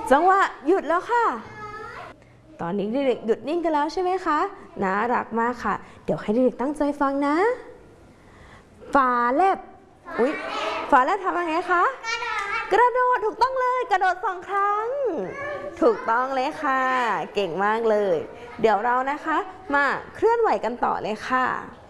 จังหวะหยุดแล้วค่ะตอนนี้เด็กๆหยุดนิ่งกันแล้วใช่ไหมคะน่ารักมากค่ะเดี๋ยวให้เด็กๆตั้งใจฟังนะฝาแลบอุ๊ยฝาแลบทำยังไงคะกระโดดถูกต้องเลยกระโดด2 ครั้งถูกต้องเลยค่ะเก่งมากเลยเดี๋ยวเรานะคะมาเคลื่อนไหวกันต่อเลยค่ะ